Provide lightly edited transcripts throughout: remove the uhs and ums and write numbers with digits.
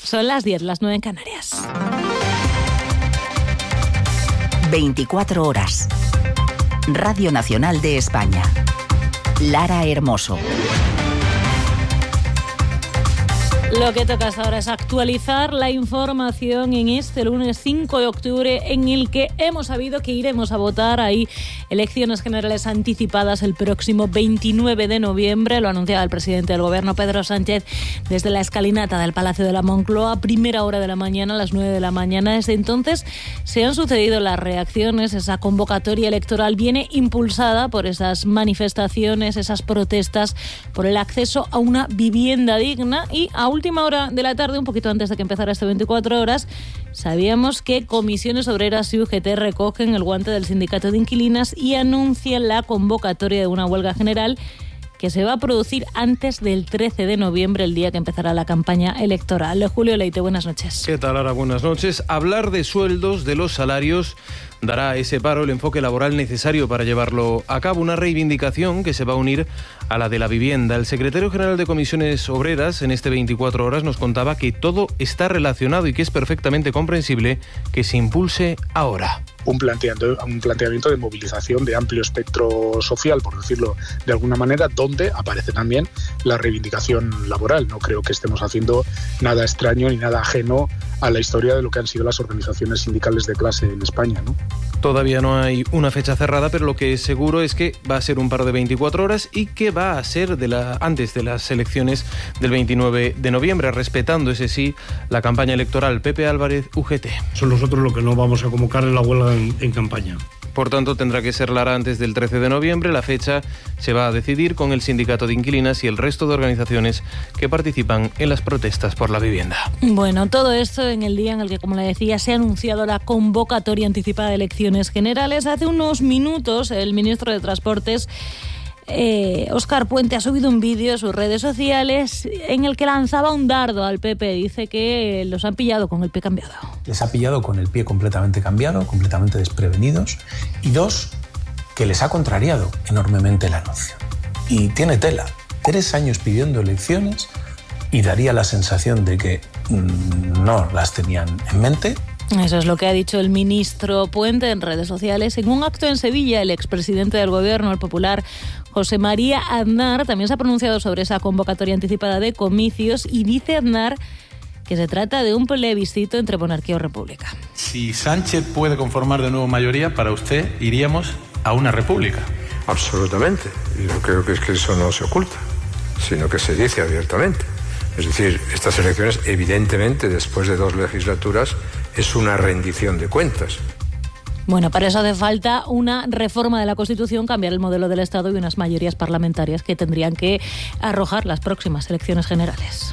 Son las 10, las 9 en Canarias. 24 horas. Radio Nacional de España. Lara Hermoso. Lo que toca hasta ahora es actualizar la información en este lunes 5 de octubre, en el que hemos sabido que iremos a votar. Hay elecciones generales anticipadas el próximo 29 de noviembre. Lo ha anunciado el presidente del Gobierno, Pedro Sánchez, desde la escalinata del Palacio de la Moncloa, primera hora de la mañana, a las 9 de la mañana. Desde entonces se han sucedido las reacciones. Esa convocatoria electoral viene impulsada por esas manifestaciones, esas protestas por el acceso a una vivienda digna, y a última hora de la tarde, un poquito antes de que empezara este 24 horas, sabíamos que Comisiones Obreras y UGT recogen el guante del sindicato de inquilinas y anuncian la convocatoria de una huelga general que se va a producir antes del 13 de noviembre, el día que empezará la campaña electoral. Julio Leite, buenas noches. ¿Qué tal, Lara? Buenas noches. Hablar de sueldos, de los salarios, dará a ese paro el enfoque laboral necesario para llevarlo a cabo, una reivindicación que se va a unir a la de la vivienda. El secretario general de Comisiones Obreras en este 24 horas nos contaba que todo está relacionado y que es perfectamente comprensible que se impulse ahora. Un planteamiento de movilización de amplio espectro social, por decirlo de alguna manera, donde aparece también la reivindicación laboral. No creo que estemos haciendo nada extraño ni nada ajeno a la historia de lo que han sido las organizaciones sindicales de clase en España, ¿no? Todavía no hay una fecha cerrada, pero lo que es seguro es que va a ser un paro de 24 horas y que va a ser antes de las elecciones del 29 de noviembre, respetando, ese sí, la campaña electoral. Pepe Álvarez, UGT. Son nosotros los que no vamos a convocar en la huelga en campaña. Por tanto, tendrá que ser, Lara, antes del 13 de noviembre. La fecha se va a decidir con el sindicato de inquilinas y el resto de organizaciones que participan en las protestas por la vivienda. Bueno, todo esto en el día en el que, como le decía, se ha anunciado la convocatoria anticipada de elecciones generales. Hace unos minutos, el ministro de Transportes, Óscar Puente, ha subido un vídeo a sus redes sociales en el que lanzaba un dardo al PP. Dice que los han pillado con el pie cambiado. Les ha pillado con el pie completamente cambiado, completamente desprevenidos, y dos, que les ha contrariado enormemente el anuncio. Y tiene tela. 3 años pidiendo elecciones y daría la sensación de que no las tenían en mente. Eso es lo que ha dicho el ministro Puente en redes sociales. En un acto en Sevilla, el expresidente del Gobierno, el popular José María Aznar, también se ha pronunciado sobre esa convocatoria anticipada de comicios, y dice Aznar que se trata de un plebiscito entre monarquía o república. Si Sánchez puede conformar de nuevo mayoría, para usted iríamos a una república. Absolutamente. Y yo creo que es que eso no se oculta, sino que se dice abiertamente. Es decir, estas elecciones, evidentemente, después de 2 legislaturas, es una rendición de cuentas. Bueno, para eso hace falta una reforma de la Constitución, cambiar el modelo del Estado y unas mayorías parlamentarias que tendrían que arrojar las próximas elecciones generales.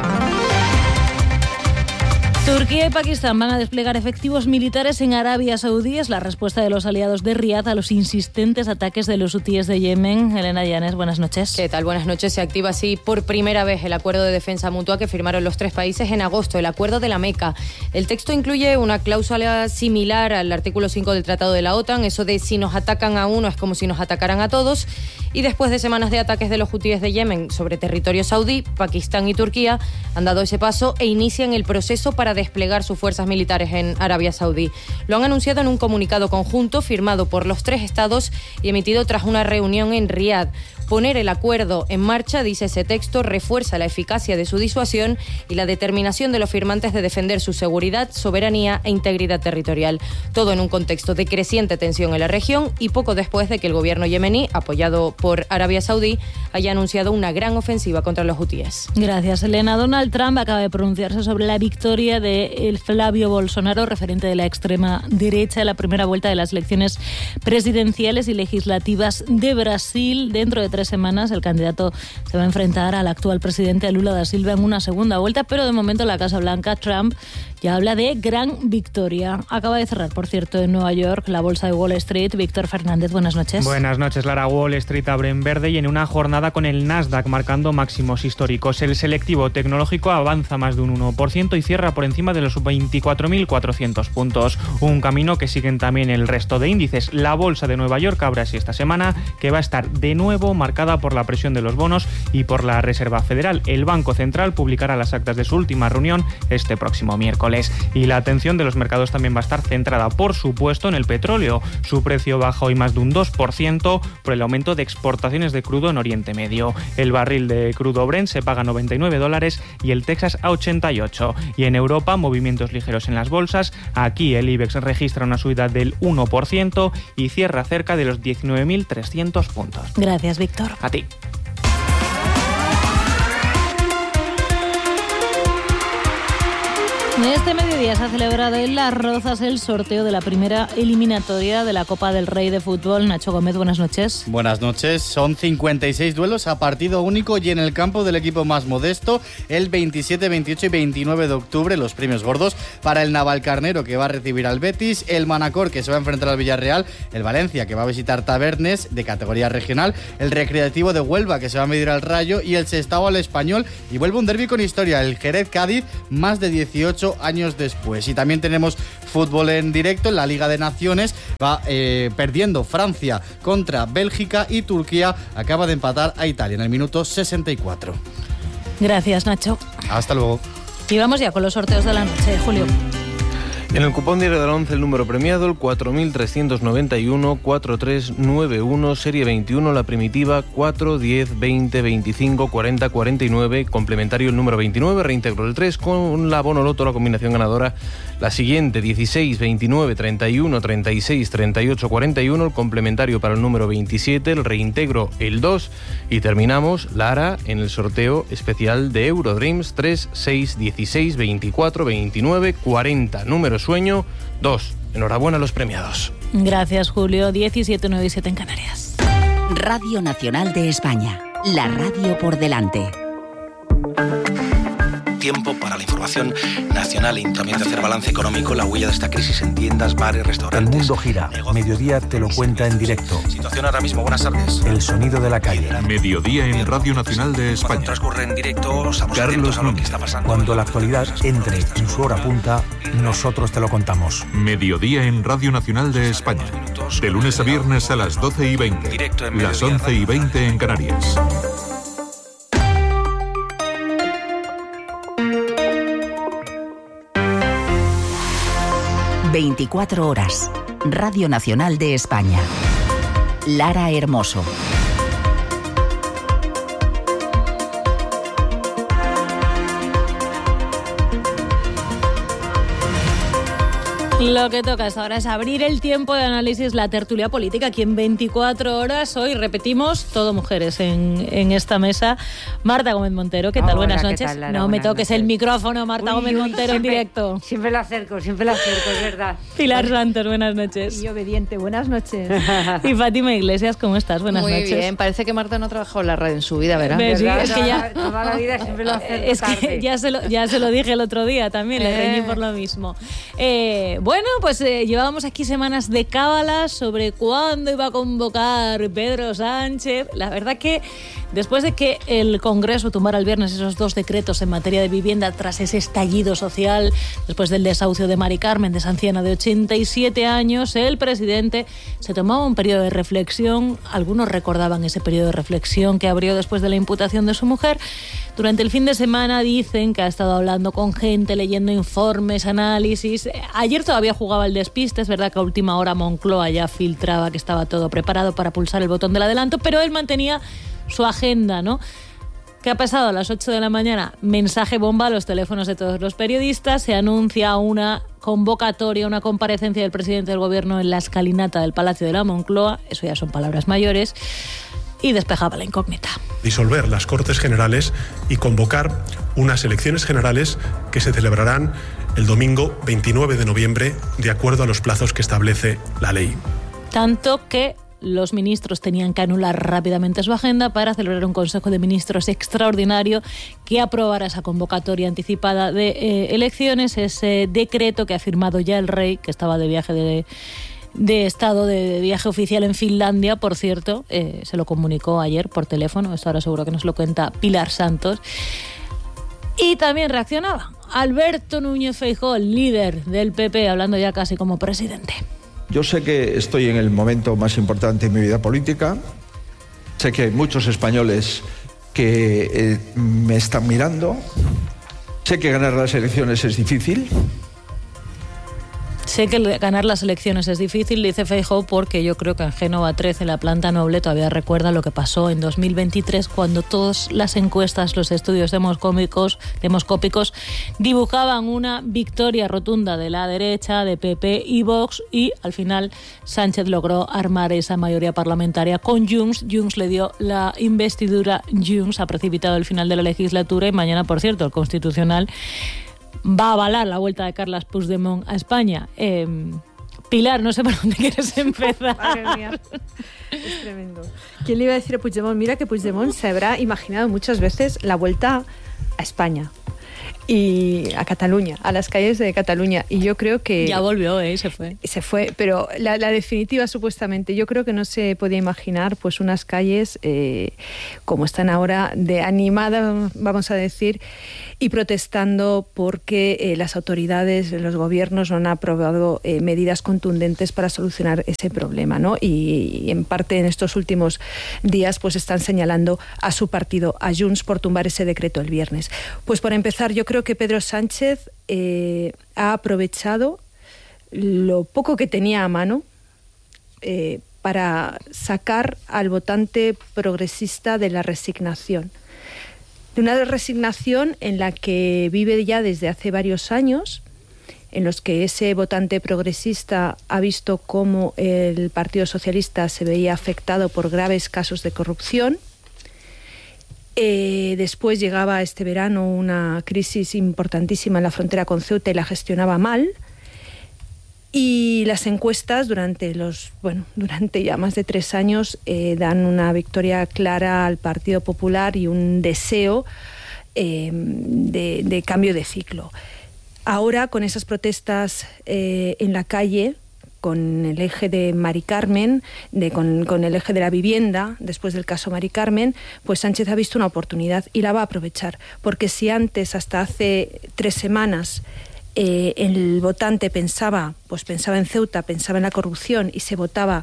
Turquía y Pakistán van a desplegar efectivos militares en Arabia Saudí. Es la respuesta de los aliados de Riad a los insistentes ataques de los hutíes de Yemen. Elena Llanes, buenas noches. ¿Qué tal? Buenas noches. Se activa así por primera vez el acuerdo de defensa mutua que firmaron los 3 países en agosto, el acuerdo de la Meca. El texto incluye una cláusula similar al artículo 5 del Tratado de la OTAN, eso de si nos atacan a uno es como si nos atacaran a todos. Y después de semanas de ataques de los hutíes de Yemen sobre territorio saudí, Pakistán y Turquía han dado ese paso e inician el proceso para desplegar sus fuerzas militares en Arabia Saudí. Lo han anunciado en un comunicado conjunto firmado por los 3 estados y emitido tras una reunión en Riad. Poner el acuerdo en marcha, dice ese texto, refuerza la eficacia de su disuasión y la determinación de los firmantes de defender su seguridad, soberanía e integridad territorial. Todo en un contexto de creciente tensión en la región y poco después de que el gobierno yemení, apoyado por Arabia Saudí, haya anunciado una gran ofensiva contra los hutíes. Gracias, Elena. Donald Trump acaba de pronunciarse sobre la victoria de Flavio Bolsonaro, referente de la extrema derecha, en la primera vuelta de las elecciones presidenciales y legislativas de Brasil. Dentro de 3 semanas el candidato se va a enfrentar al actual presidente Lula da Silva en una segunda vuelta, pero de momento la Casa Blanca, Trump, ya habla de gran victoria. Acaba de cerrar, por cierto, en Nueva York la bolsa de Wall Street. Víctor Fernández, buenas noches. Buenas noches, Lara. Wall Street abre en verde y en una jornada con el Nasdaq marcando máximos históricos. El selectivo tecnológico avanza más de un 1% y cierra por encima de los 24.400 puntos. Un camino que siguen también el resto de índices. La bolsa de Nueva York abre así esta semana, que va a estar de nuevo marcada por la presión de los bonos y por la Reserva Federal. El Banco Central publicará las actas de su última reunión este próximo miércoles. Y la atención de los mercados también va a estar centrada, por supuesto, en el petróleo. Su precio baja hoy más de un 2% por el aumento de exportaciones de crudo en Oriente Medio. El barril de crudo Brent se paga $99 y el Texas a 88. Y en Europa, movimientos ligeros en las bolsas. Aquí el IBEX registra una subida del 1% y cierra cerca de los 19.300 puntos. Gracias, Víctor. A ti. Este mediodía se ha celebrado en Las Rozas el sorteo de la primera eliminatoria de la Copa del Rey de Fútbol. Nacho Gómez, buenas noches. Buenas noches. Son 56 duelos a partido único y en el campo del equipo más modesto, el 27, 28 y 29 de octubre, los premios gordos para el Navalcarnero, que va a recibir al Betis, el Manacor, que se va a enfrentar al Villarreal, el Valencia, que va a visitar Tabernes, de categoría regional, el Recreativo de Huelva, que se va a medir al Rayo, y el Sestao al Español, y vuelve un derbi con historia, el Jerez-Cádiz, más de 18 años después. Y también tenemos fútbol en directo en la Liga de Naciones. Va perdiendo Francia contra Bélgica y Turquía acaba de empatar a Italia en el minuto 64. Gracias, Nacho. Hasta luego. Y vamos ya con los sorteos de la noche, Julio. En el cupón diario de la 11 el número premiado, el 4391-4391, serie 21, la primitiva 4, 10, 20, 25, 40, 49, complementario el número 29, reintegro el 3, con la bono loto la combinación ganadora la siguiente, 16, 29, 31, 36, 38, 41, el complementario para el número 27, el reintegro el 2 y terminamos, Lara, en el sorteo especial de Eurodreams 3, 6, 16, 24, 29, 40, número sueño 2. Enhorabuena a los premiados. Gracias, Julio. 17, 9 y 7 en Canarias. Radio Nacional de España. La radio por delante. Tiempo para la información nacional y también de hacer balance económico, la huella de esta crisis en tiendas, bares, restaurantes. El mundo gira. Mediodía te lo cuenta en directo. Situación ahora mismo, buenas tardes. El sonido de la calle. Mediodía en Radio Nacional de España. Cuando transcurre en directo, estamos atentos a lo que está pasando. Cuando la actualidad entre en su hora punta, nosotros te lo contamos. Mediodía en Radio Nacional de España. De lunes a viernes a las 12:20. Directo en las 11:20 en Canarias. 24 horas. Radio Nacional de España. Lara Hermoso. Lo que toca hasta ahora es abrir el tiempo de análisis, la tertulia política, aquí en 24 horas. Hoy repetimos, todo mujeres en esta mesa. Marta Gómez Montero, ¿qué tal? Hola, buenas ¿qué noches. tal, Lara? No me Buenas toques noches. el micrófono, Marta Gómez Montero, en directo. Siempre lo acerco, es verdad. Pilar Santos, buenas noches. Y obediente, buenas noches. Y Fátima Iglesias, ¿cómo estás? Buenas Muy noches. Muy bien, parece que Marta no ha trabajado en la radio en su vida, ¿verdad? Sí, es que ya... Toda la vida siempre lo acerco Es que tarde. ya se lo dije el otro día también, le reñí por lo mismo. Bueno, pues llevábamos aquí semanas de cábalas sobre cuándo iba a convocar Pedro Sánchez. La verdad que después de que el Congreso tumbara el viernes esos 2 decretos en materia de vivienda tras ese estallido social, después del desahucio de Mari Carmen, de esa anciana de 87 años, el presidente se tomaba un periodo de reflexión. Algunos recordaban ese periodo de reflexión que abrió después de la imputación de su mujer. Durante el fin de semana dicen que ha estado hablando con gente, leyendo informes, análisis. Ayer todavía jugaba el despiste, es verdad que a última hora Moncloa ya filtraba que estaba todo preparado para pulsar el botón del adelanto, pero él mantenía su agenda, ¿no? ¿Qué ha pasado? A las 8 de la mañana, mensaje bomba a los teléfonos de todos los periodistas, se anuncia una convocatoria, una comparecencia del presidente del gobierno en la escalinata del Palacio de la Moncloa, eso ya son palabras mayores, y despejaba la incógnita. Disolver las Cortes Generales y convocar unas elecciones generales que se celebrarán el domingo 29 de noviembre, de acuerdo a los plazos que establece la ley. Tanto que los ministros tenían que anular rápidamente su agenda para celebrar un Consejo de Ministros extraordinario que aprobara esa convocatoria anticipada de elecciones, ese decreto que ha firmado ya el rey, que estaba de viaje de estado, de viaje oficial en Finlandia, por cierto, se lo comunicó ayer por teléfono, esto ahora seguro que nos lo cuenta Pilar Santos. Y también reaccionaba Alberto Núñez Feijóo, líder del PP, hablando ya casi como presidente. Yo sé que estoy en el momento más importante de mi vida política. Sé que hay muchos españoles que me están mirando. Sé que ganar las elecciones es difícil. Sé que ganar las elecciones es difícil, dice Feijóo, porque yo creo que en Génova 13, la planta noble, todavía recuerda lo que pasó en 2023, cuando todas las encuestas, los estudios demoscópicos dibujaban una victoria rotunda de la derecha, de PP y Vox, y al final Sánchez logró armar esa mayoría parlamentaria con Junts. Junts le dio la investidura. Junts ha precipitado el final de la legislatura y mañana, por cierto, el Constitucional va a avalar la vuelta de Carles Puigdemont a España. Pilar, no sé por dónde quieres empezar. Madre mía, es tremendo. ¿Quién le iba a decir a Puigdemont? Mira que Puigdemont se habrá imaginado muchas veces la vuelta a España y a Cataluña, a las calles de Cataluña, y yo creo que... Ya volvió, se fue. Se fue, pero la definitiva, supuestamente, yo creo que no se podía imaginar pues unas calles como están ahora, de animadas, vamos a decir, y protestando porque las autoridades, los gobiernos no han aprobado medidas contundentes para solucionar ese problema, ¿no? Y en parte en estos últimos días pues están señalando a su partido, a Junts, por tumbar ese decreto el viernes. Pues por empezar, yo creo que Pedro Sánchez ha aprovechado lo poco que tenía a mano para sacar al votante progresista de la resignación. De una resignación en la que vive ya desde hace varios años, en los que ese votante progresista ha visto cómo el Partido Socialista se veía afectado por graves casos de corrupción. Después llegaba este verano una crisis importantísima en la frontera con Ceuta y la gestionaba mal. Y las encuestas durante ya más de 3 años dan una victoria clara al Partido Popular y un deseo de cambio de ciclo. Ahora, con esas protestas en la calle, con el eje de Mari Carmen, con el eje de la vivienda, después del caso Mari Carmen, pues Sánchez ha visto una oportunidad y la va a aprovechar. Porque si antes, hasta hace 3 semanas, el votante pensaba en Ceuta, pensaba en la corrupción y se votaba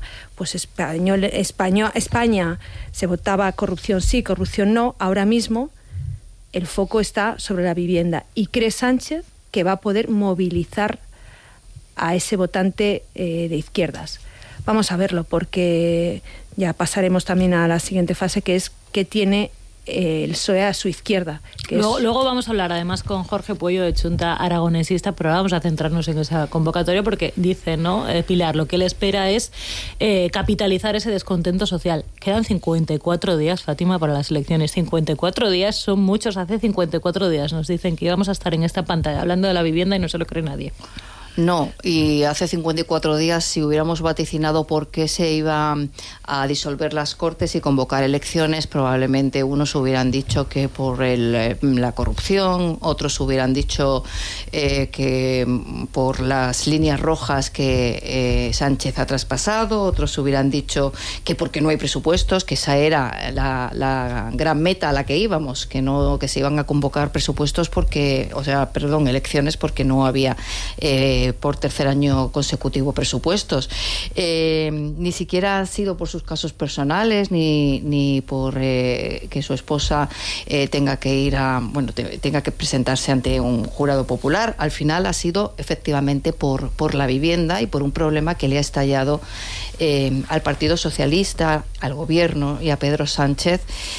España, se votaba corrupción sí, corrupción no, ahora mismo el foco está sobre la vivienda y cree Sánchez que va a poder movilizar a ese votante de izquierdas. Vamos a verlo, porque ya pasaremos también a la siguiente fase, que es que tiene el PSOE a su izquierda. Luego vamos a hablar además con Jorge Puello, de Chunta Aragonesista, pero ahora vamos a centrarnos en esa convocatoria porque dice, ¿no? Pilar, lo que él espera es capitalizar ese descontento social. Quedan 54 días, Fátima, para las elecciones. 54 días son muchos. Hace 54 días nos dicen que íbamos a estar en esta pantalla hablando de la vivienda y no se lo cree nadie. No, y hace 54 días, si hubiéramos vaticinado por qué se iba a disolver las Cortes y convocar elecciones, probablemente unos hubieran dicho que por la corrupción, otros hubieran dicho que por las líneas rojas que Sánchez ha traspasado, otros hubieran dicho que porque no hay presupuestos, que esa era la gran meta a la que íbamos, que se iban a convocar presupuestos elecciones porque no había por tercer año consecutivo presupuestos. Ni siquiera ha sido por sus casos personales ni por que su esposa tenga que presentarse ante un jurado popular. Al final ha sido efectivamente por la vivienda y por un problema que le ha estallado al Partido Socialista, al Gobierno y a Pedro Sánchez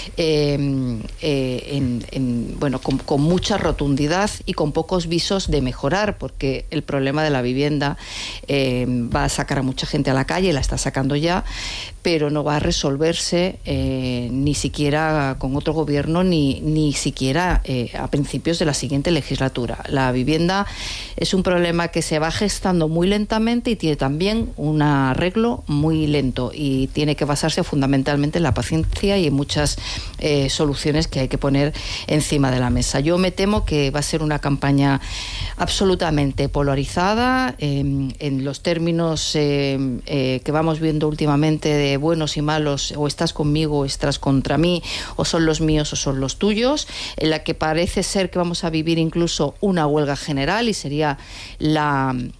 con mucha rotundidad y con pocos visos de mejorar, porque el problema de la vivienda va a sacar a mucha gente a la calle, la está sacando ya, pero no va a resolverse ni siquiera con otro gobierno ni siquiera a principios de la siguiente legislatura. La vivienda es un problema que se va gestando muy lentamente y tiene también un arreglo muy lento y tiene que basarse fundamentalmente en la paciencia y en muchas soluciones que hay que poner encima de la mesa. Yo me temo que va a ser una campaña absolutamente polarizada en los términos que vamos viendo últimamente de buenos y malos, o estás conmigo o estás contra mí, o son los míos o son los tuyos, en la que parece ser que vamos a vivir incluso una huelga general y sería la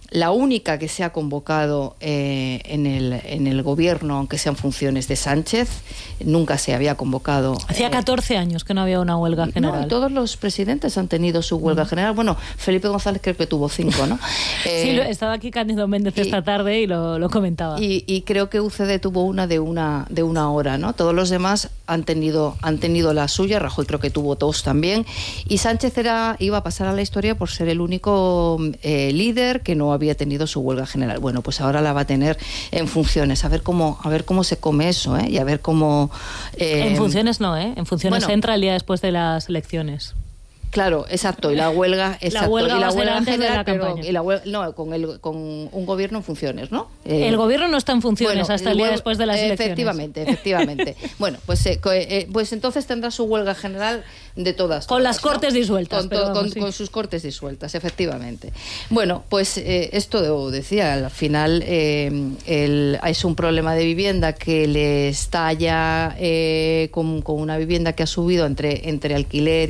La única que se ha convocado en el gobierno, aunque sean funciones de Sánchez, nunca se había convocado. Hacía 14 años que no había una huelga general. No, todos los presidentes han tenido su huelga general. Bueno, Felipe González creo que tuvo 5, ¿no? Sí, estaba aquí Cándido Méndez esta tarde y lo comentaba. Y creo que UCD tuvo una de una hora, ¿no? Todos los demás han tenido la suya. Rajoy creo que tuvo 2 también. Y Sánchez iba a pasar a la historia por ser el único líder que no había tenido su huelga general. Bueno, pues ahora la va a tener en funciones. A ver cómo se come eso, y a ver cómo... En funciones no, En funciones entra el día después de las elecciones. Claro, exacto, y la huelga, la huelga va a ser antes general, de la campaña. Con un gobierno en funciones, ¿no? El gobierno no está en funciones hasta el día después de las elecciones. Efectivamente. Bueno, pues entonces tendrá su huelga general de todas. Con las cortes disueltas. Con sus cortes disueltas, efectivamente. Bueno, pues esto decía, al final es un problema de vivienda que le está ya con una vivienda que ha subido entre alquiler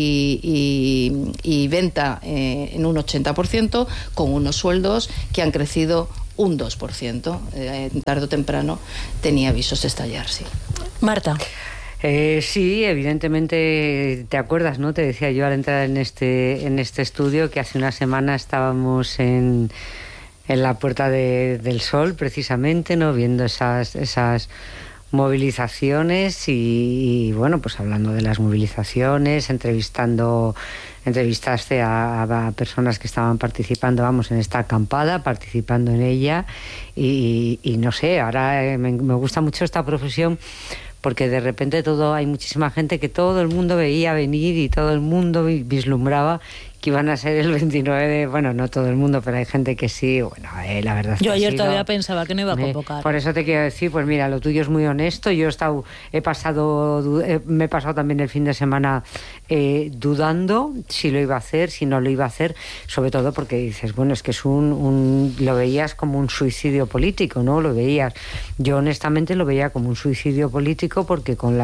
y venta en un 80%, con unos sueldos que han crecido un 2%. Tarde o temprano tenía visos de estallar, sí. Marta. Sí, evidentemente te acuerdas, ¿no? Te decía yo al entrar en este estudio que hace una semana estábamos en la Puerta del Sol, precisamente, ¿no? Viendo esas movilizaciones y bueno, pues hablando de las movilizaciones, entrevistaste a personas que estaban participando, en esta acampada, participando en ella y no sé, ahora me gusta mucho esta profesión porque de repente hay muchísima gente que todo el mundo veía venir y todo el mundo vislumbraba que iban a ser el 29 bueno, no todo el mundo, pero hay gente que sí, bueno, la verdad. Yo ayer todavía pensaba que no iba a convocar. Por eso te quiero decir, pues mira, lo tuyo es muy honesto. Yo me he pasado también el fin de semana dudando si lo iba a hacer, si no lo iba a hacer, sobre todo porque dices, bueno, es que es lo veías como un suicidio político, ¿no? Yo honestamente lo veía como un suicidio político porque con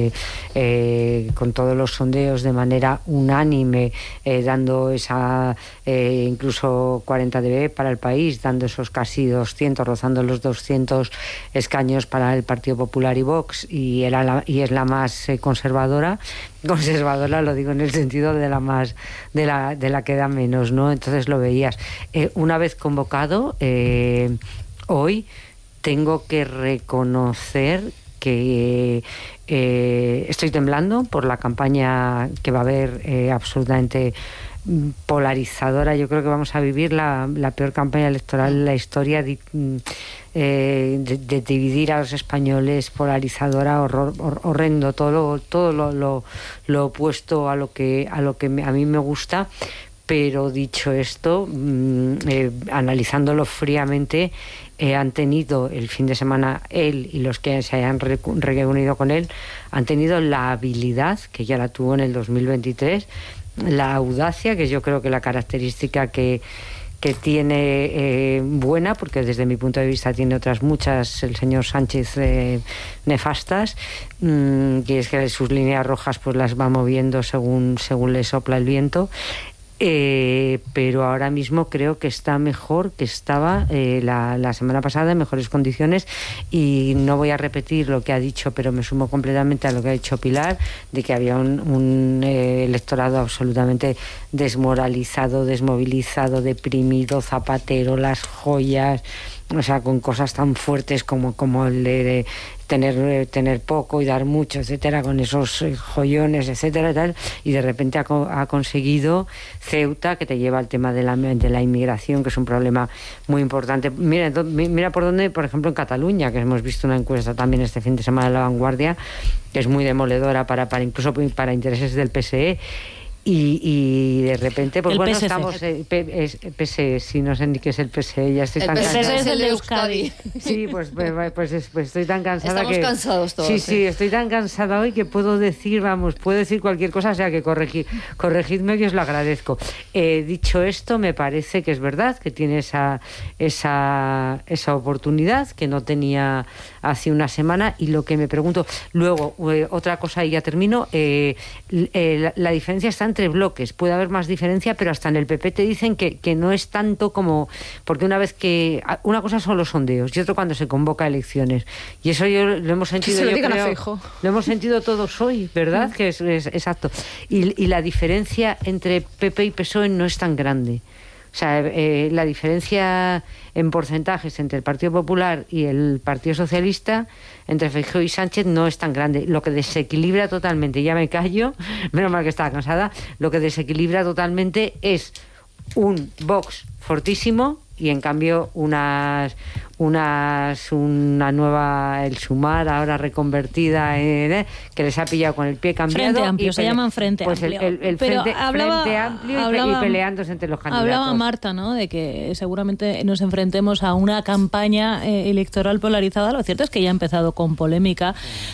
todos los sondeos de manera unánime, dando esa incluso 40 dB para el país, dando esos casi 200, rozando los 200 escaños para el Partido Popular y Vox, y es la más conservadora, lo digo en el sentido de la que da menos, ¿no? Entonces lo veías. Una vez convocado, hoy tengo que reconocer que estoy temblando por la campaña que va a haber, absolutamente polarizadora. Yo creo que vamos a vivir la peor campaña electoral en la historia de dividir a los españoles, polarizadora, horrendo, todo lo opuesto a lo que a mí me gusta. Pero dicho esto, analizándolo fríamente, han tenido el fin de semana él y los que se hayan reunido con él, han tenido la habilidad, que ya la tuvo en el 2023, la audacia, que yo creo que la característica que tiene buena, porque desde mi punto de vista tiene otras muchas el señor Sánchez nefastas, que es que sus líneas rojas pues las va moviendo según le sopla el viento. Pero ahora mismo creo que está mejor que estaba la semana pasada, en mejores condiciones, y no voy a repetir lo que ha dicho, pero me sumo completamente a lo que ha dicho Pilar, de que había un electorado absolutamente desmoralizado, desmovilizado, deprimido, zapatero, las joyas, o sea, con cosas tan fuertes como el de tener poco y dar mucho, etcétera, con esos joyones, etcétera, tal, y de repente ha conseguido Ceuta, que te lleva al tema de la inmigración, que es un problema muy importante. Mira por dónde, por ejemplo, en Cataluña, que hemos visto una encuesta también este fin de semana de La Vanguardia, que es muy demoledora incluso para intereses del PSE. Y de repente, pues bueno, estamos... PSE, sí, no sé ni qué es el PSE, ya estoy tan cansada. El PSE es el de Euskadi. Sí, pues estoy tan cansada. Estamos cansados todos. Sí, estoy tan cansada hoy que puedo decir cualquier cosa, o sea que corregidme, que os lo agradezco. Dicho esto, me parece que es verdad que tiene esa oportunidad que no tenía hace una semana, y lo que me pregunto... Luego, otra cosa y ya termino, la diferencia está entre entre bloques puede haber más diferencia, pero hasta en el PP te dicen que no es tanto como... Porque una cosa son los sondeos y otro cuando se convoca a elecciones. Y eso lo hemos sentido, lo hemos sentido todos hoy, ¿verdad? Que es exacto. Y la diferencia entre PP y PSOE no es tan grande. O sea, la diferencia en porcentajes entre el Partido Popular y el Partido Socialista, entre Feijóo y Sánchez, no es tan grande. Lo que desequilibra totalmente, ya me callo, menos mal que estaba cansada, lo que desequilibra totalmente es un Vox fortísimo y en cambio una nueva, el Sumar, ahora reconvertida que les ha pillado con el pie cambiado. Frente Amplio, se llaman Frente Amplio. El Frente Amplio y peleándose entre los candidatos. Hablaba Marta, ¿no?, de que seguramente nos enfrentemos a una campaña electoral polarizada. Lo cierto es que ya ha empezado con polémica,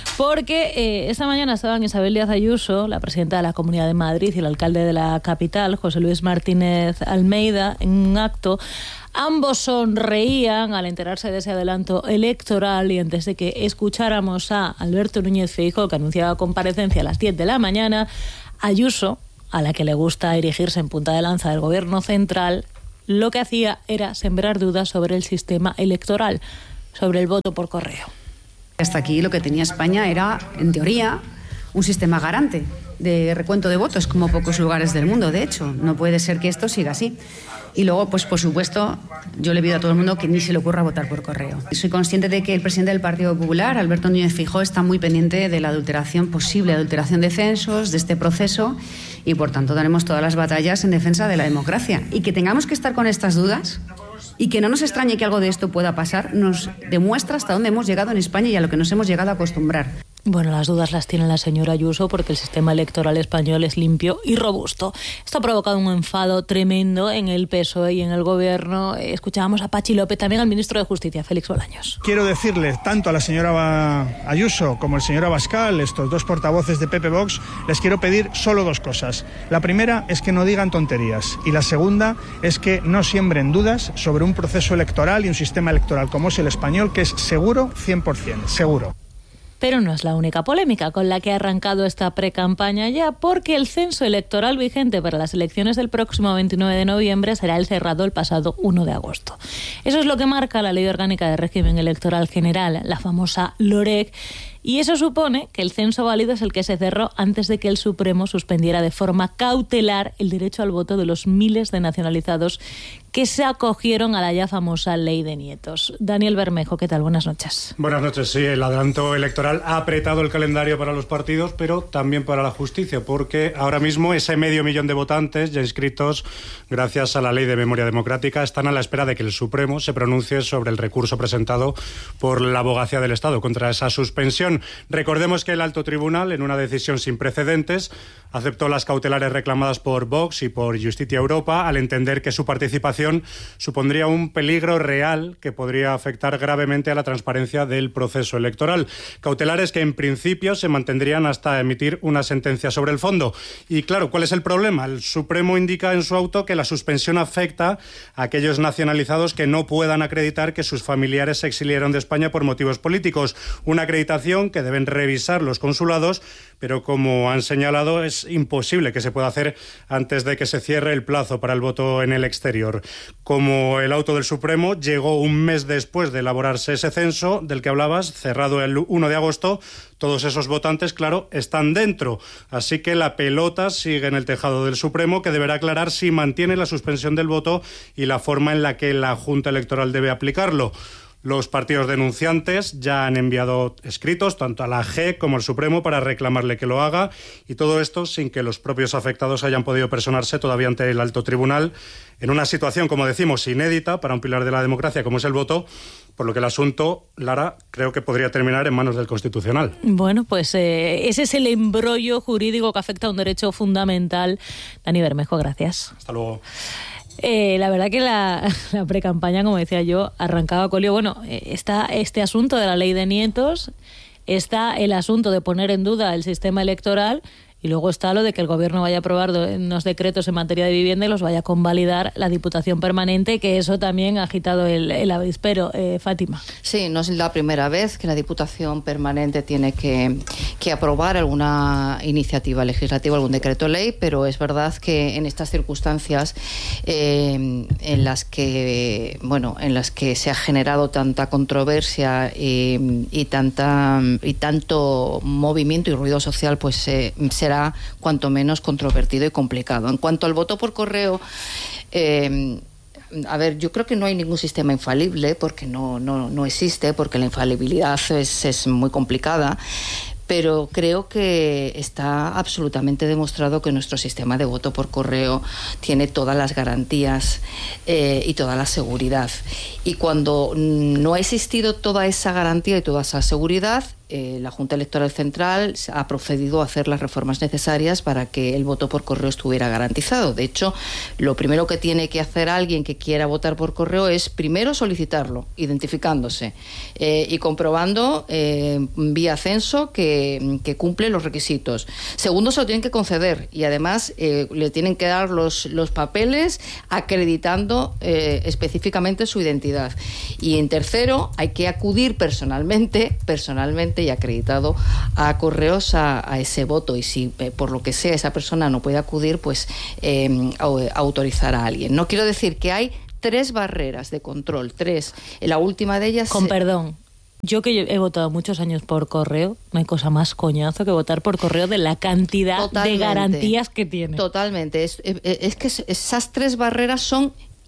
porque esta mañana estaban Isabel Díaz Ayuso, la presidenta de la Comunidad de Madrid, y el alcalde de la capital, José Luis Martínez Almeida, en un acto. Ambos sonreían al enterarse de ese adelanto electoral y antes de que escucháramos a Alberto Núñez Feijóo, que anunciaba comparecencia a las 10 de la mañana, Ayuso, a la que le gusta erigirse en punta de lanza del gobierno central, lo que hacía era sembrar dudas sobre el sistema electoral, sobre el voto por correo. Hasta aquí lo que tenía España era, en teoría, un sistema garante de recuento de votos, como pocos lugares del mundo, de hecho. No puede ser que esto siga así. Y luego, pues por supuesto, yo le pido a todo el mundo que ni se le ocurra votar por correo. Soy consciente de que el presidente del Partido Popular, Alberto Núñez Feijóo, está muy pendiente de la posible adulteración de censos, de este proceso, y por tanto daremos todas las batallas en defensa de la democracia. Y que tengamos que estar con estas dudas y que no nos extrañe que algo de esto pueda pasar, nos demuestra hasta dónde hemos llegado en España y a lo que nos hemos llegado a acostumbrar. Bueno, las dudas las tiene la señora Ayuso porque el sistema electoral español es limpio y robusto. Esto ha provocado un enfado tremendo en el PSOE y en el Gobierno. Escuchábamos a Pachi López, también al ministro de Justicia, Félix Bolaños. Quiero decirle tanto a la señora Ayuso como al señor Abascal, estos dos portavoces de PP Vox, les quiero pedir solo dos cosas. La primera es que no digan tonterías y la segunda es que no siembren dudas sobre un proceso electoral y un sistema electoral como es el español, que es seguro 100%, seguro. Pero no es la única polémica con la que ha arrancado esta precampaña ya, porque el censo electoral vigente para las elecciones del próximo 29 de noviembre será el cerrado el pasado 1 de agosto. Eso es lo que marca la Ley Orgánica de Régimen Electoral General, la famosa LOREC, y eso supone que el censo válido es el que se cerró antes de que el Supremo suspendiera de forma cautelar el derecho al voto de los miles de nacionalizados que se acogieron a la ya famosa Ley de Nietos. Daniel Bermejo, ¿qué tal? Buenas noches. Buenas noches. Sí, el adelanto electoral ha apretado el calendario para los partidos, pero también para la justicia, porque ahora mismo ese 500.000 de votantes ya inscritos gracias a la Ley de Memoria Democrática están a la espera de que el Supremo se pronuncie sobre el recurso presentado por la Abogacía del Estado contra esa suspensión. Recordemos que el Alto Tribunal, en una decisión sin precedentes, aceptó las cautelares reclamadas por Vox y por Justicia Europa al entender que su participación supondría un peligro real que podría afectar gravemente a la transparencia del proceso electoral. Cautelares que en principio se mantendrían hasta emitir una sentencia sobre el fondo. Y claro, ¿cuál es el problema? El Supremo indica en su auto que la suspensión afecta a aquellos nacionalizados que no puedan acreditar que sus familiares se exiliaron de España por motivos políticos. Una acreditación que deben revisar los consulados, pero como han señalado es imposible que se pueda hacer antes de que se cierre el plazo para el voto en el exterior. Como el auto del Supremo llegó un mes después de elaborarse ese censo del que hablabas, cerrado el 1 de agosto, todos esos votantes, claro, están dentro. Así que la pelota sigue en el tejado del Supremo, que deberá aclarar si mantiene la suspensión del voto y la forma en la que la Junta Electoral debe aplicarlo. Los partidos denunciantes ya han enviado escritos tanto a la JEC como al Supremo para reclamarle que lo haga, y todo esto sin que los propios afectados hayan podido personarse todavía ante el Alto Tribunal, en una situación, como decimos, inédita para un pilar de la democracia como es el voto, por lo que el asunto, Lara, creo que podría terminar en manos del Constitucional. Bueno, pues ese es el embrollo jurídico que afecta a un derecho fundamental. Dani Bermejo, gracias. Hasta luego. La verdad que la precampaña, como decía yo, arrancaba con lío. Bueno, está este asunto de la Ley de Nietos, está el asunto de poner en duda el sistema electoral Y luego está lo de que el Gobierno vaya a aprobar unos decretos en materia de vivienda y los vaya a convalidar la Diputación Permanente, que eso también ha agitado el avispero. Fátima. Sí, no es la primera vez que la Diputación Permanente tiene que aprobar alguna iniciativa legislativa, algún decreto ley, pero es verdad que en estas circunstancias en las que se ha generado tanta controversia y tanto movimiento y ruido social, pues será cuanto menos controvertido y complicado. En cuanto al voto por correo, a ver, yo creo que no hay ningún sistema infalible, porque no existe, porque la infalibilidad es muy complicada. Pero creo que está absolutamente demostrado que nuestro sistema de voto por correo tiene todas las garantías y toda la seguridad. Y cuando no ha existido toda esa garantía y toda esa seguridad, la Junta Electoral Central ha procedido a hacer las reformas necesarias para que el voto por correo estuviera garantizado. De hecho, lo primero que tiene que hacer alguien que quiera votar por correo es primero solicitarlo, identificándose y comprobando vía censo que cumple los requisitos. Segundo, se lo tienen que conceder y además le tienen que dar los papeles acreditando específicamente su identidad. Y en tercero, hay que acudir personalmente y acreditado a correos a ese voto, y si por lo que sea esa persona no puede acudir, pues autorizar a alguien. No quiero decir que hay 3 barreras de control, 3. La última de ellas... Con perdón. Yo que he votado muchos años por correo, no hay cosa más coñazo que votar por correo de la cantidad de garantías que tiene. Totalmente. Es que esas 3 barreras son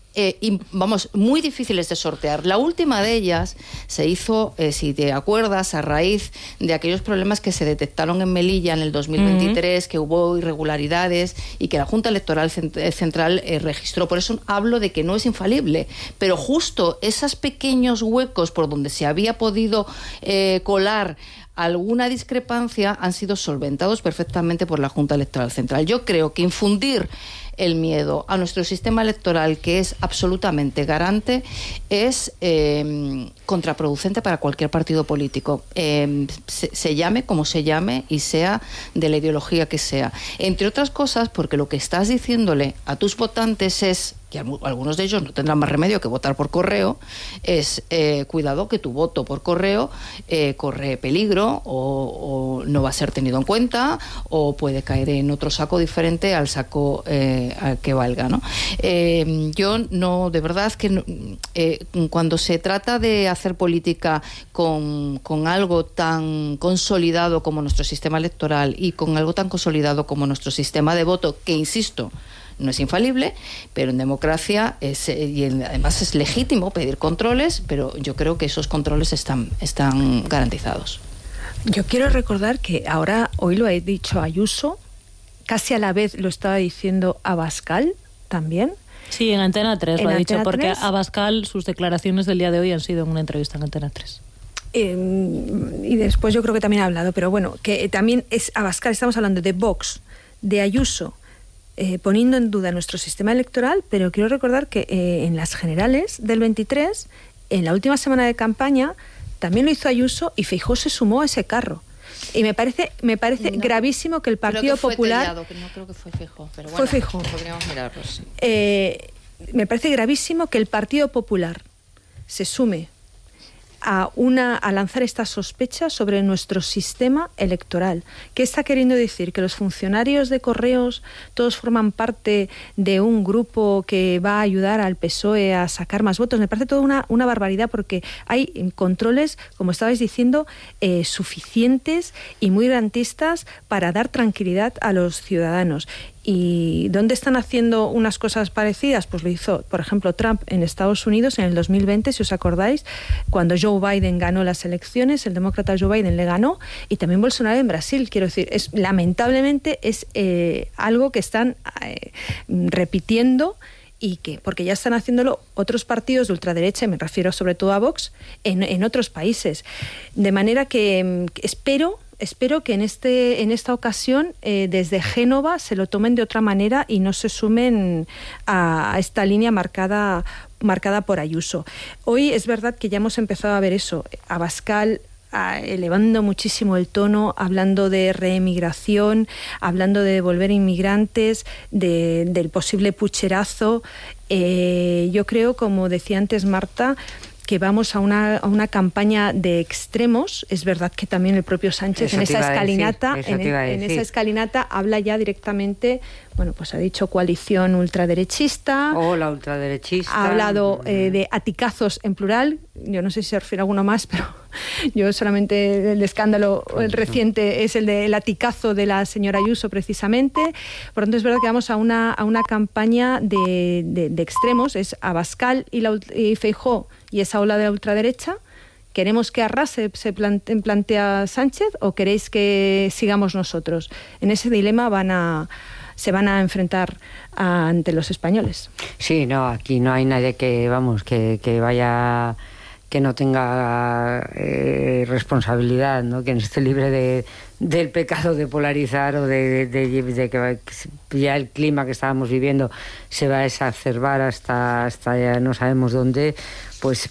muy difíciles de sortear. La última de ellas se hizo, si te acuerdas, a raíz de aquellos problemas que se detectaron en Melilla en el 2023, que hubo irregularidades y que la Junta Electoral Central registró. Por eso hablo de que no es infalible, pero justo esos pequeños huecos por donde se había podido colar alguna discrepancia han sido solventados perfectamente por la Junta Electoral Central. Yo creo que infundir el miedo a nuestro sistema electoral, que es absolutamente garante, es contraproducente para cualquier partido político, se llame como se llame y sea de la ideología que sea. Entre otras cosas, porque lo que estás diciéndole a tus votantes es, que algunos de ellos no tendrán más remedio que votar por correo, es cuidado que tu voto por correo corre peligro o no va a ser tenido en cuenta o puede caer en otro saco diferente al saco al que valga, ¿no? Yo no, de verdad que cuando se trata de hacer política con algo tan consolidado como nuestro sistema electoral y con algo tan consolidado como nuestro sistema de voto, que insisto, no es infalible, pero en democracia además es legítimo pedir controles, pero yo creo que esos controles están garantizados. Yo quiero recordar que hoy lo ha dicho Ayuso, casi a la vez lo estaba diciendo Abascal también. Sí, en Antena 3 lo ha dicho, porque Abascal, sus declaraciones del día de hoy han sido en una entrevista en Antena 3. Y después yo creo que también ha hablado, pero bueno, que también es Abascal, estamos hablando de Vox, de Ayuso, poniendo en duda nuestro sistema electoral, pero quiero recordar que en las generales del 23, en la última semana de campaña, también lo hizo Ayuso y Feijóo se sumó a ese carro. Y me parece gravísimo que el Partido Popular... Tellado, que no creo que fue Feijóo, pero bueno, fue Feijóo. Podríamos mirarlo, sí. Me parece gravísimo que el Partido Popular se sume a lanzar estas sospechas sobre nuestro sistema electoral. ¿Qué está queriendo decir? ¿Que los funcionarios de correos todos forman parte de un grupo que va a ayudar al PSOE a sacar más votos? Me parece toda una barbaridad, porque hay controles, como estabais diciendo, suficientes y muy garantistas para dar tranquilidad a los ciudadanos. ¿Y dónde están haciendo unas cosas parecidas? Pues lo hizo, por ejemplo, Trump en Estados Unidos en el 2020, si os acordáis, cuando Joe Biden ganó las elecciones, el demócrata Joe Biden le ganó, y también Bolsonaro en Brasil. Quiero decir, lamentablemente es algo que están repitiendo, y porque ya están haciéndolo otros partidos de ultraderecha, y me refiero sobre todo a Vox, en otros países. De manera que espero que en esta ocasión desde Génova se lo tomen de otra manera y no se sumen a esta línea marcada por Ayuso. Hoy es verdad que ya hemos empezado a ver eso. Abascal elevando muchísimo el tono, hablando de reemigración, hablando de devolver inmigrantes, del posible pucherazo. Yo creo, como decía antes Marta, que vamos a una campaña de extremos. Es verdad que también el propio Sánchez en esa escalinata habla ya directamente, bueno, pues ha dicho coalición ultraderechista. La ultraderechista. Ha hablado de aticazos en plural. Yo no sé si se refiere a alguno más, pero yo solamente el escándalo reciente es el del aticazo de la señora Ayuso, precisamente. Por lo tanto, es verdad que vamos a una campaña de extremos. Es Abascal y Feijóo y esa ola de la ultraderecha. ¿Queremos que arrase, plantea Sánchez, o queréis que sigamos nosotros? En ese dilema se van a enfrentar ante los españoles. Sí, no, aquí no hay nadie que vaya, que no tenga responsabilidad, ¿no? Que no esté libre del pecado de polarizar o de que ya el clima que estábamos viviendo se va a exacerbar hasta ya no sabemos dónde. Pues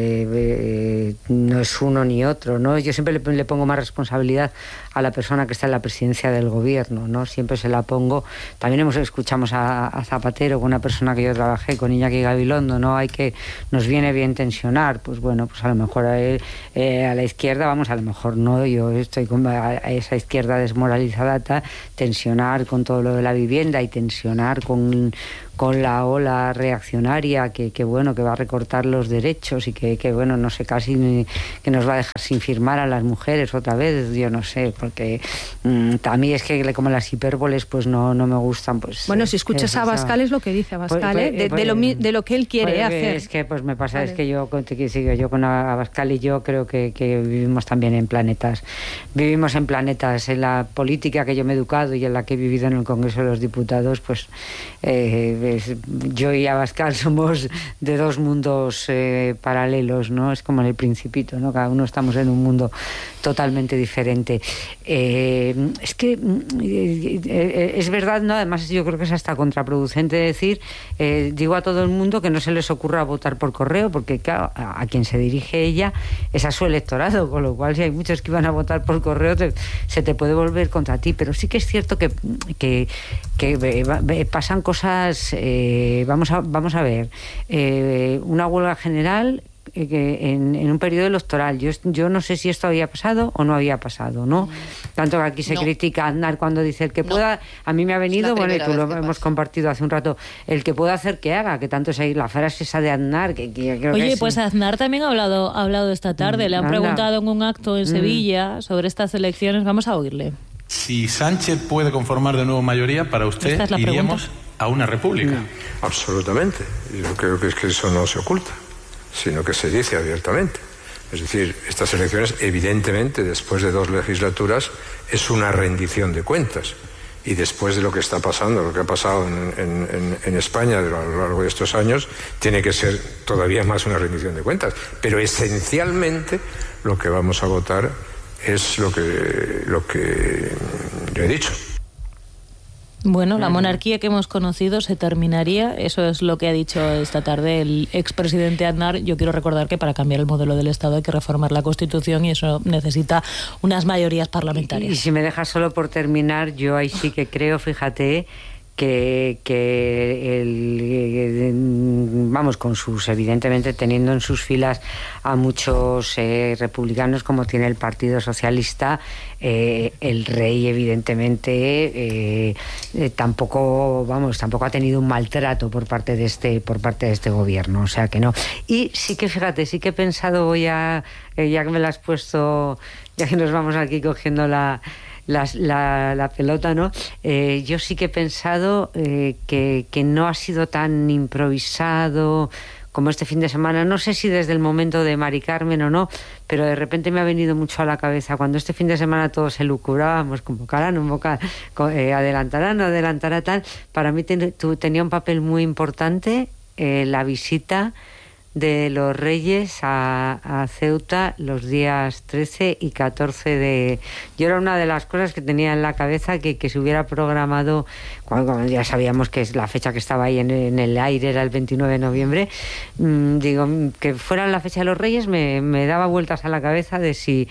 no es uno ni otro, ¿no? Yo siempre le pongo más responsabilidad a la persona que está en la presidencia del gobierno, ¿no? Siempre se la pongo. También escuchamos a Zapatero, con una persona que yo trabajé, con Iñaki Gabilondo, ¿no? Nos viene bien tensionar. Pues bueno, pues a lo mejor a la izquierda, vamos, a lo mejor no, yo estoy con esa izquierda desmoralizada, tensionar con todo lo de la vivienda y tensionar con la ola reaccionaria que va a recortar los derechos y que bueno, no sé, casi que nos va a dejar sin firmar a las mujeres otra vez. Yo no sé, porque a mí es que como las hipérboles pues no me gustan. Pues bueno, si escuchas a Abascal es lo que dice Abascal, de lo que él quiere hacer. Es que pues me pasa, vale. Es que yo con Abascal y yo creo que vivimos también en planetas. Vivimos en planetas. En la política que yo me he educado y en la que he vivido en el Congreso de los Diputados, pues yo y Abascal somos de dos mundos paralelos, ¿no? Es como en el Principito, ¿no? Cada uno estamos en un mundo totalmente diferente. Es que es verdad, ¿no? Además yo creo que es hasta contraproducente decir, digo a todo el mundo que no se les ocurra votar por correo, porque claro, a quien se dirige ella es a su electorado, con lo cual si hay muchos que iban a votar por correo se te puede volver contra ti. Pero sí que es cierto que pasan cosas. Vamos a ver, una huelga general en un periodo electoral. Yo no sé si esto había pasado o no había pasado, ¿no? Tanto que aquí se critica a Aznar cuando dice el que pueda. A mí me ha venido, bueno, y tú lo hemos compartido hace un rato, el que pueda hacer que haga, que tanto es la frase esa de Aznar. Oye, pues Aznar también ha hablado esta tarde. Le han preguntado en un acto en Sevilla sobre estas elecciones. Vamos a oírle. Si Sánchez puede conformar de nuevo mayoría, para usted iríamos a una república. Absolutamente. Yo creo que es que eso no se oculta, sino que se dice abiertamente. Es decir, estas elecciones, evidentemente, después de 2 legislaturas, es una rendición de cuentas. Y después de lo que está pasando, lo que ha pasado en España a lo largo de estos años, tiene que ser todavía más una rendición de cuentas. Pero esencialmente lo que vamos a votar es lo que yo he dicho. Bueno, la monarquía que hemos conocido se terminaría. Eso es lo que ha dicho esta tarde el expresidente Aznar. Yo quiero recordar que para cambiar el modelo del Estado hay que reformar la Constitución y eso necesita unas mayorías parlamentarias. Y si me dejas solo por terminar, yo ahí sí que creo, fíjate, que vamos, con sus, evidentemente teniendo en sus filas a muchos republicanos como tiene el Partido Socialista, el rey evidentemente tampoco ha tenido un maltrato por parte de este gobierno, o sea que no. Y sí que fíjate, sí que he pensado ya que me la has puesto, ya que nos vamos aquí cogiendo la pelota, ¿no? Yo sí que he pensado que no ha sido tan improvisado como este fin de semana. No sé si desde el momento de Mari Carmen o no, pero de repente me ha venido mucho a la cabeza cuando este fin de semana todos elucubrábamos, convocarán, adelantarán, no adelantará tal. Para mí tenía un papel muy importante la visita de los Reyes a Ceuta los días 13 y 14 de... Yo era una de las cosas que tenía en la cabeza que se hubiera programado, cuando ya sabíamos que es la fecha que estaba ahí en el aire, era el 29 de noviembre, digo, que fuera la fecha de los Reyes me daba vueltas a la cabeza de si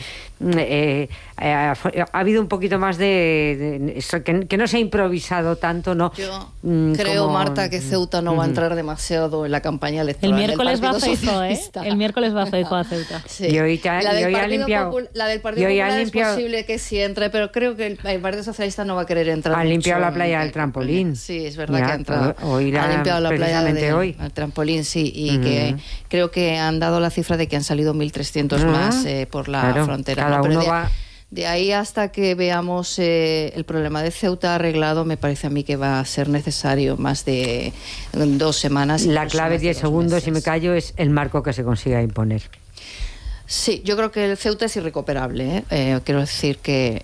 ha habido un poquito más de que no se ha improvisado tanto, ¿no? Yo creo, Marta, que Ceuta no va a entrar demasiado en la campaña electoral. El miércoles va Feijóo, El miércoles va Feijóo a Ceuta. Sí. Y hoy la del Partido Popular es limpiado, posible que sí entre, pero creo que el Partido Socialista no va a querer entrar. Ha limpiado la playa del trampolín. Sí, es verdad que ha entrado. Ha limpiado la playa del trampolín, sí, y que creo que han dado la cifra de que han salido 1.300 más por la frontera. Cada uno va... De ahí hasta que veamos el problema de Ceuta arreglado, me parece a mí que va a ser necesario más de 2 semanas. La clave, 10 segundos, si me callo, es el marco que se consiga imponer. Sí, yo creo que el Ceuta es irrecuperable. Quiero decir que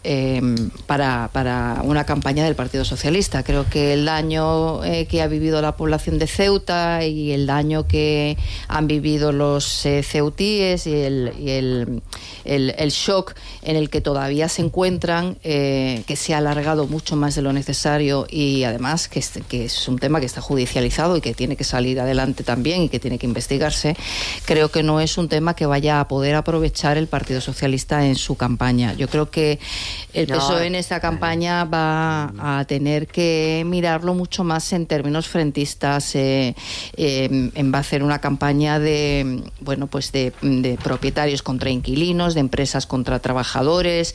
para una campaña del Partido Socialista, creo que el daño que ha vivido la población de Ceuta y el daño que han vivido los ceutíes y el shock en el que todavía se encuentran, que se ha alargado mucho más de lo necesario y además que es un tema que está judicializado y que tiene que salir adelante también y que tiene que investigarse, creo que no es un tema que vaya a poder aprovechar el Partido Socialista en su campaña. Yo creo que el PSOE en esta campaña va a tener que mirarlo mucho más en términos frentistas, va a hacer una campaña de propietarios contra inquilinos, de empresas contra trabajadores,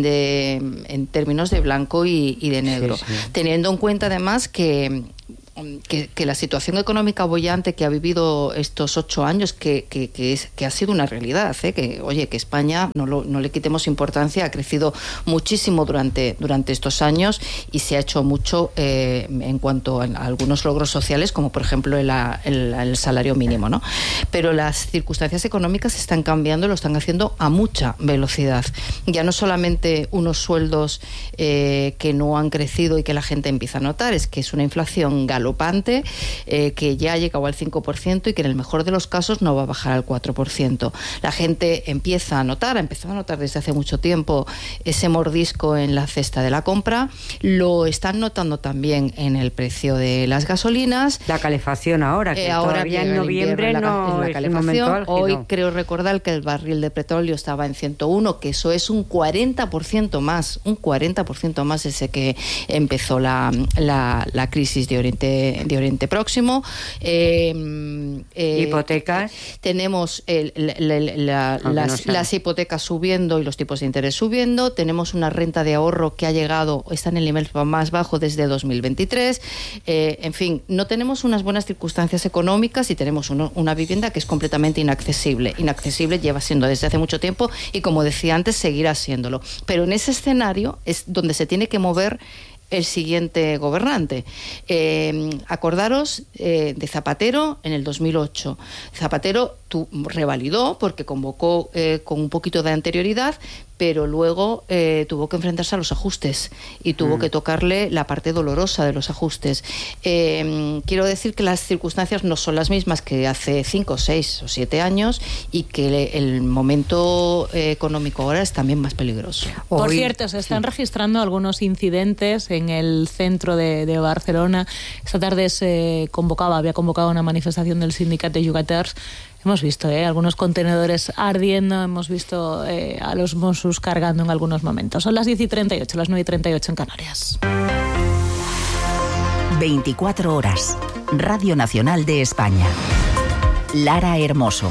en términos de blanco y de negro. Sí. Teniendo en cuenta además que la situación económica boyante que ha vivido estos 8 años, que ha sido una realidad, que España, no le quitemos importancia, ha crecido muchísimo durante estos años y se ha hecho mucho en cuanto a algunos logros sociales, como por ejemplo el salario mínimo, ¿no? Pero las circunstancias económicas están cambiando, lo están haciendo a mucha velocidad. Ya no solamente unos sueldos que no han crecido y que la gente empieza a notar, es que es una inflación galopante, que ya ha llegado al 5% y que en el mejor de los casos no va a bajar al 4%. La gente ha empezado a notar desde hace mucho tiempo ese mordisco en la cesta de la compra. Lo están notando también en el precio de las gasolinas. La calefacción ahora, que todavía en noviembre no es el momento álgido. Hoy creo recordar que el barril de petróleo estaba en 101, que eso es un 40% más desde que empezó la crisis de Oriente Próximo. Hipotecas. Tenemos las hipotecas subiendo y los tipos de interés subiendo. Tenemos una renta de ahorro que está en el nivel más bajo desde 2023. En fin, no tenemos unas buenas circunstancias económicas y tenemos una vivienda que es completamente inaccesible. Inaccesible lleva siendo desde hace mucho tiempo y, como decía antes, seguirá siéndolo. Pero en ese escenario es donde se tiene que mover el siguiente gobernante. Acordaros de Zapatero en el 2008. Zapatero revalidó porque convocó con un poquito de anterioridad, pero luego tuvo que enfrentarse a los ajustes y tuvo que tocarle la parte dolorosa de los ajustes. Quiero decir que las circunstancias no son las mismas que hace 5, 6 o 7 años y que el momento económico ahora es también más peligroso. Por cierto, se están registrando algunos incidentes en el centro de Barcelona. Esta tarde había convocado una manifestación del sindicato de Llogaters. Hemos visto algunos contenedores ardiendo, hemos visto a los Mossos cargando en algunos momentos. Son las 10:38, las 9:38 en Canarias. 24 horas. Radio Nacional de España. Lara Hermoso.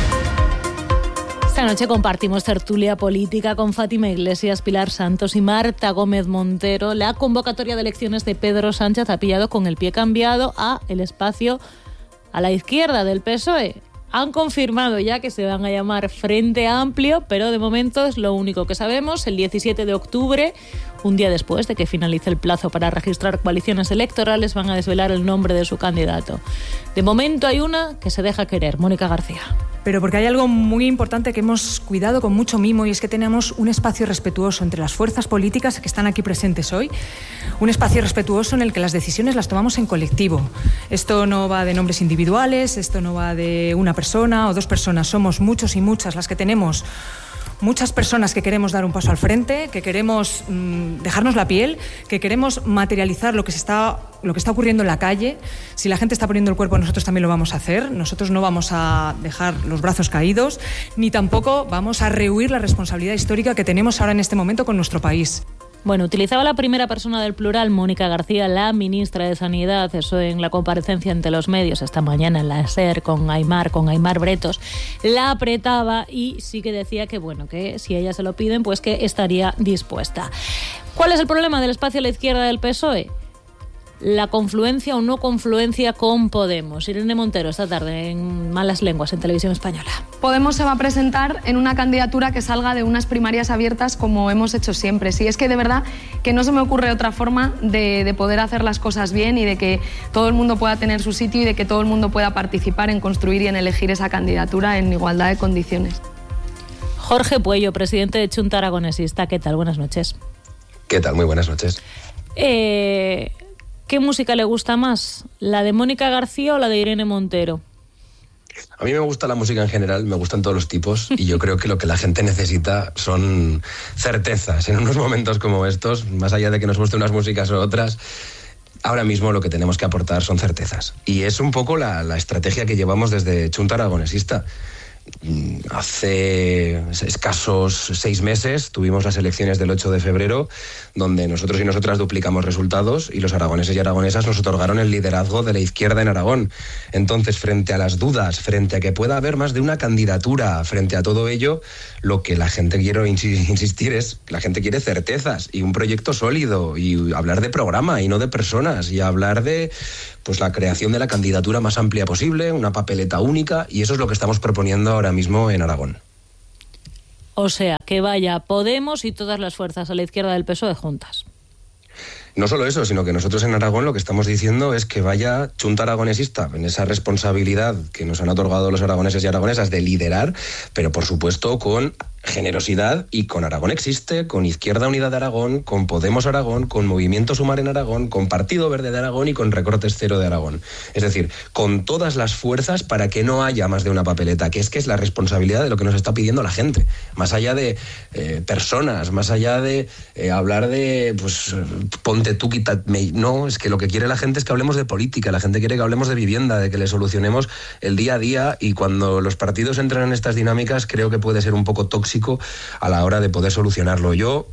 Esta noche compartimos tertulia política con Fátima Iglesias, Pilar Santos y Marta Gómez Montero. La convocatoria de elecciones de Pedro Sánchez ha pillado con el pie cambiado a el espacio a la izquierda del PSOE. Han confirmado ya que se van a llamar Frente Amplio, pero de momento es lo único que sabemos. El 17 de octubre, Un día después de que finalice el plazo para registrar coaliciones electorales, van a desvelar el nombre de su candidato. De momento hay una que se deja querer, Mónica García. Pero porque hay algo muy importante que hemos cuidado con mucho mimo, y es que tenemos un espacio respetuoso entre las fuerzas políticas que están aquí presentes hoy, un espacio respetuoso en el que las decisiones las tomamos en colectivo. Esto no va de nombres individuales, esto no va de una persona o dos personas, somos muchos y muchas las que tenemos muchas personas que queremos dar un paso al frente, que queremos dejarnos la piel, que queremos materializar lo que está ocurriendo en la calle. Si la gente está poniendo el cuerpo, nosotros también lo vamos a hacer. Nosotros no vamos a dejar los brazos caídos, ni tampoco vamos a rehuir la responsabilidad histórica que tenemos ahora en este momento con nuestro país. Bueno, utilizaba la primera persona del plural, Mónica García, la ministra de Sanidad, eso en la comparecencia ante los medios esta mañana en la SER con Aimar Bretos, la apretaba y sí que decía que, bueno, que si ella se lo piden, pues que estaría dispuesta. ¿Cuál es el problema del espacio a la izquierda del PSOE? La confluencia o no confluencia con Podemos. Irene Montero, esta tarde en Malas Lenguas, en Televisión Española. Podemos se va a presentar en una candidatura que salga de unas primarias abiertas como hemos hecho siempre. Sí, es que de verdad que no se me ocurre otra forma de poder hacer las cosas bien y de que todo el mundo pueda tener su sitio y de que todo el mundo pueda participar en construir y en elegir esa candidatura en igualdad de condiciones. Jorge Puello, presidente de Chunta Aragonesista. ¿Qué tal? Buenas noches. ¿Qué tal? Muy buenas noches. ¿Qué música le gusta más? ¿La de Mónica García o la de Irene Montero? A mí me gusta la música en general, me gustan todos los tipos y yo creo que lo que la gente necesita son certezas en unos momentos como estos, más allá de que nos gusten unas músicas o otras. Ahora mismo lo que tenemos que aportar son certezas y es un poco la estrategia que llevamos desde Chunta Aragonesista. Hace escasos 6 meses tuvimos las elecciones del 8 de febrero, donde nosotros y nosotras duplicamos resultados y los aragoneses y aragonesas nos otorgaron el liderazgo de la izquierda en Aragón. Entonces, frente a las dudas, frente a que pueda haber más de una candidatura, frente a todo ello, lo que la gente quiere insistir es que la gente quiere certezas y un proyecto sólido y hablar de programa y no de personas y hablar de pues la creación de la candidatura más amplia posible, una papeleta única, y eso es lo que estamos proponiendo ahora mismo en Aragón. O sea, que vaya Podemos y todas las fuerzas a la izquierda del PSOE juntas. No solo eso, sino que nosotros en Aragón lo que estamos diciendo es que vaya Chunta Aragonesista en esa responsabilidad que nos han otorgado los aragoneses y aragonesas de liderar, pero por supuesto con generosidad y con Aragón Existe, con Izquierda Unida de Aragón, con Podemos Aragón, con Movimiento Sumar en Aragón, con Partido Verde de Aragón y con Recortes Cero de Aragón. Es decir, con todas las fuerzas para que no haya más de una papeleta, que es la responsabilidad de lo que nos está pidiendo la gente. Más allá de personas, más allá de hablar de, pues, ponte tú, quítate. No, es que lo que quiere la gente es que hablemos de política, la gente quiere que hablemos de vivienda, de que le solucionemos el día a día, y cuando los partidos entran en estas dinámicas creo que puede ser un poco tóxico a la hora de poder solucionarlo.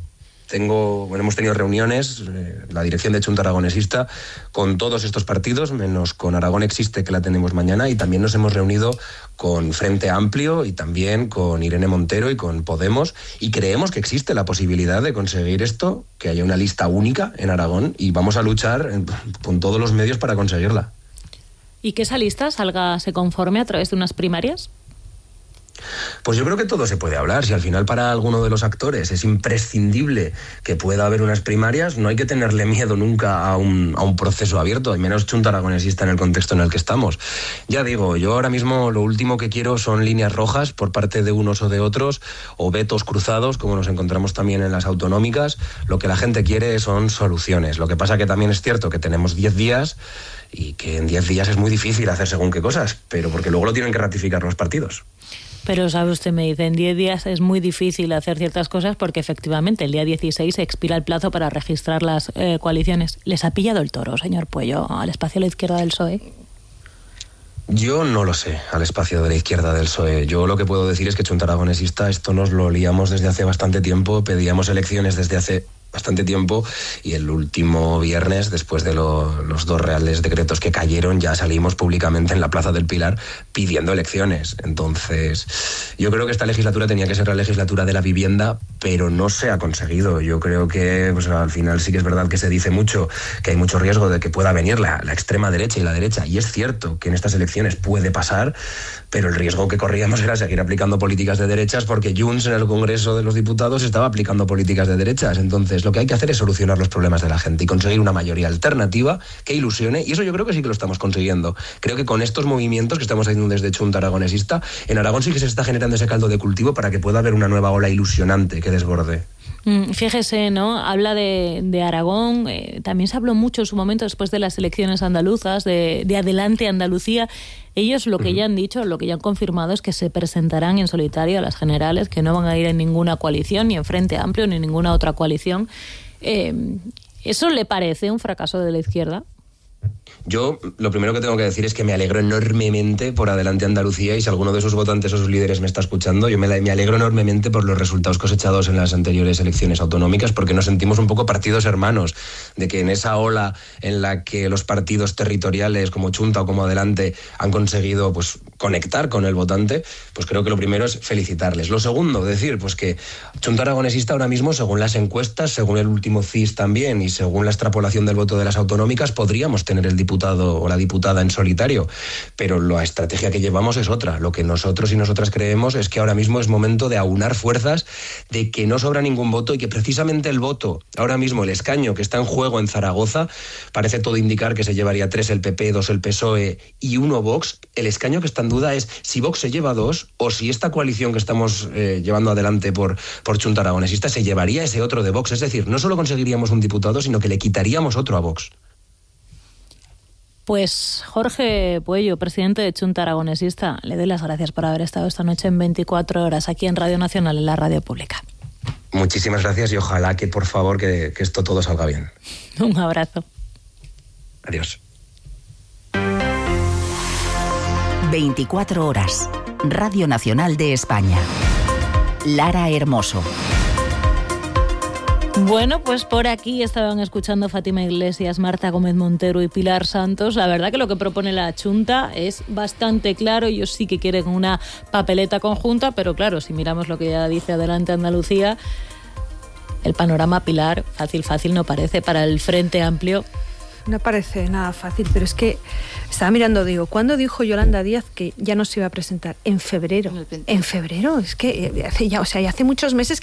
Hemos tenido reuniones, la dirección de Chunta Aragonesista, con todos estos partidos, menos con Aragón Existe, que la tenemos mañana, y también nos hemos reunido con Frente Amplio y también con Irene Montero y con Podemos, y creemos que existe la posibilidad de conseguir esto, que haya una lista única en Aragón, y vamos a luchar con todos los medios para conseguirla. ¿Y que esa lista se conforme a través de unas primarias? Pues yo creo que todo se puede hablar. Si al final para alguno de los actores es imprescindible que pueda haber unas primarias, no hay que tenerle miedo nunca a un proceso abierto, al menos Chunta Aragonesista en el contexto en el que estamos. Ya digo, yo ahora mismo lo último que quiero son líneas rojas por parte de unos o de otros, o vetos cruzados, como nos encontramos también en las autonómicas. Lo que la gente quiere son soluciones. Lo que pasa que también es cierto que tenemos 10 días y que en 10 días es muy difícil hacer según qué cosas, pero porque luego lo tienen que ratificar los partidos. Pero, sabe usted, me dice, en 10 días es muy difícil hacer ciertas cosas porque efectivamente el día 16 se expira el plazo para registrar las coaliciones. ¿Les ha pillado el toro, señor Puello, al espacio a la izquierda del PSOE? Yo no lo sé, al espacio de la izquierda del PSOE. Yo lo que puedo decir es que Chunta Aragonesista, esto nos lo liamos desde hace bastante tiempo, pedíamos elecciones desde hace bastante tiempo, y el último viernes, después de los 2 reales decretos que cayeron, ya salimos públicamente en la Plaza del Pilar pidiendo elecciones. Entonces, yo creo que esta legislatura tenía que ser la legislatura de la vivienda, pero no se ha conseguido. Yo creo que pues, al final sí que es verdad que se dice mucho que hay mucho riesgo de que pueda venir la extrema derecha y la derecha, y es cierto que en estas elecciones puede pasar, pero el riesgo que corríamos era seguir aplicando políticas de derechas, porque Junts en el Congreso de los Diputados estaba aplicando políticas de derechas. Entonces lo que hay que hacer es solucionar los problemas de la gente y conseguir una mayoría alternativa que ilusione, y eso yo creo que sí que lo estamos consiguiendo. Creo que con estos movimientos que estamos haciendo desde Chunta Aragonesista, en Aragón sí que se está generando ese caldo de cultivo para que pueda haber una nueva ola ilusionante que desborde. Fíjese, ¿no? Habla de Aragón, también se habló mucho en su momento después de las elecciones andaluzas, de Adelante Andalucía. Ellos lo que ya han dicho, lo que ya han confirmado es que se presentarán en solitario a las generales, que no van a ir en ninguna coalición, ni en Frente Amplio, ni en ninguna otra coalición. ¿Eso le parece un fracaso de la izquierda? Yo lo primero que tengo que decir es que me alegro enormemente por Adelante Andalucía, y si alguno de sus votantes o sus líderes me está escuchando, yo me alegro enormemente por los resultados cosechados en las anteriores elecciones autonómicas, porque nos sentimos un poco partidos hermanos, de que en esa ola en la que los partidos territoriales como Chunta o como Adelante han conseguido pues conectar con el votante, pues creo que lo primero es felicitarles. Lo segundo, decir pues que Chunta Aragonesista ahora mismo, según las encuestas, según el último CIS también y según la extrapolación del voto de las autonómicas, podríamos tener el diputado o la diputada en solitario, pero la estrategia que llevamos es otra. Lo que nosotros y nosotras creemos es que ahora mismo es momento de aunar fuerzas, de que no sobra ningún voto y que precisamente el voto, ahora mismo el escaño que está en juego en Zaragoza, parece todo indicar que se llevaría 3 el PP, 2 el PSOE y 1 Vox. El escaño que está en duda es si Vox se lleva 2 o si esta coalición que estamos llevando adelante por Chunta Aragonesista se llevaría ese otro de Vox. Es decir, no solo conseguiríamos un diputado, sino que le quitaríamos otro a Vox. Pues Jorge Puello, presidente de Chunta Aragonesista, le doy las gracias por haber estado esta noche en 24 horas aquí en Radio Nacional, en la radio pública. Muchísimas gracias y ojalá que, por favor, que esto todo salga bien. Un abrazo. Adiós. 24 horas. Radio Nacional de España. Lara Hermoso. Bueno, pues por aquí estaban escuchando Fátima Iglesias, Marta Gómez Montero y Pilar Santos. La verdad que lo que propone la Chunta es bastante claro. Ellos sí que quieren una papeleta conjunta, pero claro, si miramos lo que ya dice Adelante Andalucía, el panorama, Pilar, fácil no parece para el Frente Amplio. No parece nada fácil, pero es que estaba mirando, digo, ¿cuándo dijo Yolanda Díaz que ya no se iba a presentar? En febrero. En febrero, es que hace muchos meses